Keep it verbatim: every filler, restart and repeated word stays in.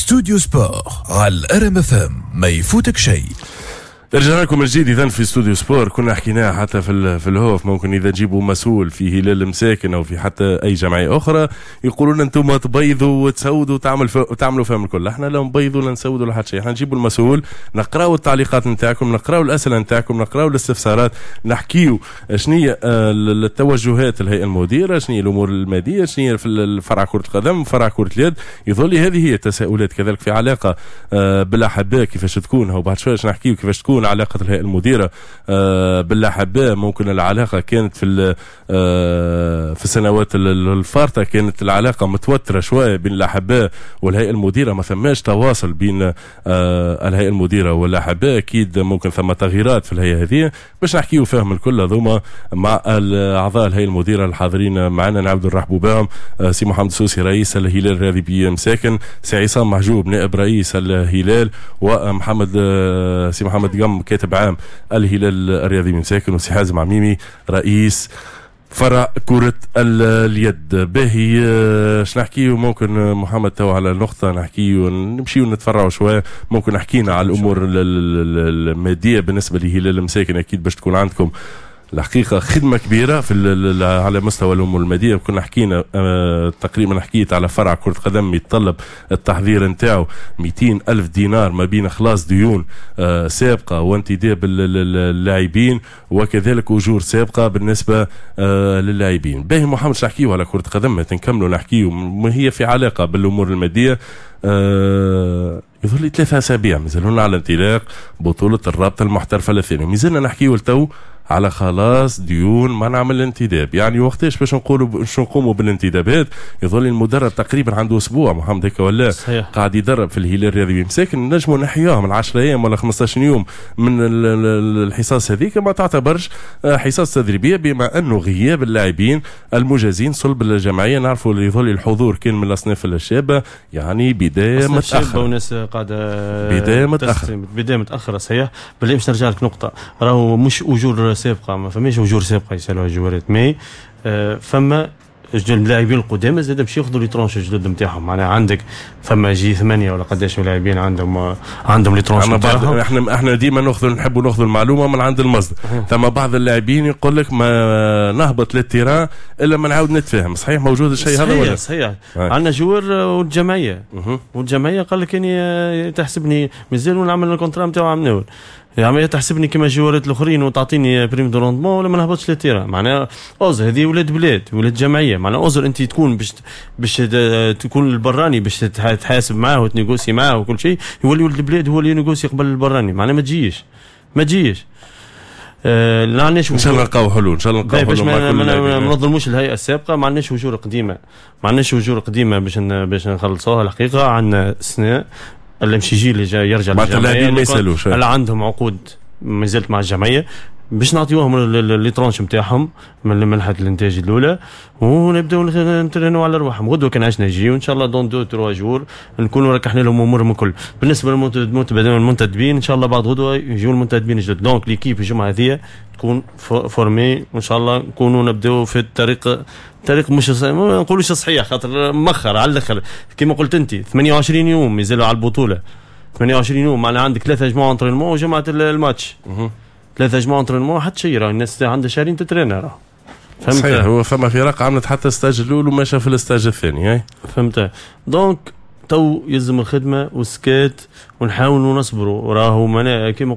ستوديو سبور على الار ام اف ام، ما يفوتك شيء. رجعنا لكم من جديد اذا في استوديو سبور. كنا حكيناها حتى في في الهوف، ممكن اذا تجيبوا مسؤول في هلال مساكن او في حتى اي جمعيه اخرى يقولوا لنا انتم تبيضوا وتسودوا وتعملوا تعملوا فهم الكل. احنا لا نبيضوا ولا نسودوا ولا حتى شيء، احنا نجيبوا المسؤول، نقراوا التعليقات نتاعكم، نقراوا الاسئله نتاعكم، نقراوا الاستفسارات، نحكيوا شنو هي التوجهات الهيئه المديره، شنو هي الامور الماديه، شنو هي في الفرع كره القدم، فرع كره اليد. يظل هذه هي التساؤلات كذلك في علاقه بالاحباء كيفاش تكون، وبعد شويه نحكيوا كيفاش تكون علاقة الهيئة المديرة بالأحباء. ممكن العلاقة كانت في في السنوات الفارطة كانت العلاقة متوترة شوية بين الأحباء والهيئة المديرة، ما ثماش تواصل بين الهيئة المديرة والأحباء. أكيد ممكن ثم تغييرات في الهيئة هذه، باش نحكيوا فهم الكل هذوما مع أعضاء الهيئة المديرة الحاضرين معنا. نعاود نرحبوا بهم: سي محمد السوسي رئيس الهلال الرياضي بمساكن، سي عصام محجوب نائب رئيس الهلال، ومحمد سي محمد قم كاتب عام الهلال الرياضي بمساكن، وسي حازم عميمي رئيس فرع كرة اليد. باهي اش نحكيو؟ ممكن محمد تو على نقطة نحكيو نمشيو نتفرعوا شوية. ممكن نحكينا على الأمور المادية بالنسبة لهلال المساكن. أكيد باش تكون عندكم الحقيقة خدمة كبيرة في على مستوى الأمور المادية. كنا حكينا آه تقريبا حكيت على فرع كرة قدم يتطلب التحضير نتاعو مئتين ألف دينار ما بين خلاص ديون آه سابقة وانتداب اللاعبين، وكذلك أجور سابقة بالنسبة آه للاعبين. باهي محمد نحكيو على كرة قدم، نكملوا نحكيو ما هي في علاقة بالأمور المادية. آه يظل لي ثلاثة أسابيع مازالونا على انطلاق بطولة الرابطة المحترفة الثانية، مازلنا نحكيو لتو على خلاص ديون ما نعمل انتداب. يعني وقتاش باش نقولوا باش نقوموا بالانتدابات؟ يظل المدرب تقريبا عنده اسبوع محمد هيك ولا صحيح. قاعد يدرب في الهلال الرياضي بمساكن. نجموا نحيوهم من عشرة ايام ولا خمسطاش يوم من الحصص هذيك ما تعتبرش حصص تدريبيه، بما انه غياب اللاعبين المجازين صلب الجمعيه. نعرفوا اللي يظل الحضور كان من الاصناف الشابه، يعني بدايه متاخره وناس قاعده بدايه متاخره بدايه متاخره صحيح. بل باش نرجع لك نقطه، راهو مش اجور سابقه، ما فماش اجور سابقه يسالوها الجوارات، مي آه فما اللاعبين القدامى زاد باش ياخذوا لي ترونش الجدد نتاعهم. معناها عندك فما جي ثمانيه ولا قداش لاعبين عندهم عندهم لي ترونش نتاعهم. احنا احنا ديما ناخذ نحبوا ناخذ المعلومه من عند المصدر. ثم بعض اللاعبين يقول لك ما نهبط للتيران الا ما نعاود نتفاهم. صحيح موجود الشيء هذا ولا صحيح؟ عندنا جوار والجمعيه والجمعيه قال لك اني تحسبني مازال نعمل الكونترا نتاعو عام نول، يعني تحسبني كما جوارات الاخرين وتعطيني بريم دو روندمون ولا ما نهبطش للتيران. معناها اوزر هذه ولاد بلاد ولاد جمعيه. معناها اوزر انت تكون باش باش تكون البراني باش تحاسب معاه وتنيغوسي معاه وكل شيء، يولي ولد البلاد هو اللي ينيغوسي قبل البراني. معناها ما تجيش ما تجيش آه لا عندناش. ان شاء الله نلقاو حلول، ان شاء الله نلقاو حلول. ما, ما, ما نظلموش الهيئه السابقه، ما عندناش اجور قديمه، ما عندناش اجور قديمه باش باش نخلصوها. الحقيقه عندنا سنه اللي مش يجي اللي جاي يرجع للجمعيه ما يسالوش، اللي عندهم عقود ما زالت مع الجمعيه باش نعطيوهم لي ترونش نتاعهم من منحه الانتاج الاولى، ونبداو نترنوا على رواحهم. غدوه كان عشنا يجي وان شاء الله دون دو تروا جور نكونوا ركحنا لهم امورهم الكل. بالنسبه للمنتدبين ان شاء الله بعد غدوه يجوا المنتدبين الجدد. دونك ليكيب الجمعه هذه تكون فورمي وان شاء الله نكونوا نبداو في الطريق طريق مش ما نقولوش صحيح خاطر مخر على الاخر كما قلت انت ثمانية وعشرين يوم مازالوا على البطوله. ثمانية وعشرين يوم معناها عندك ثلاثه جمعه انترينمون وجمعه الماتش. ثلاثه جمعه انترينمون حتى شيء راه الناس عندها شهرين تترينا راه. فهمت؟ صحيح. هو فما فرق عملت حتى الستاج الاول وماشى في الستاج الثاني. هاي فهمت؟ دونك تو يلزم الخدمه والسكات ونحاولوا نصبروا. راهو كما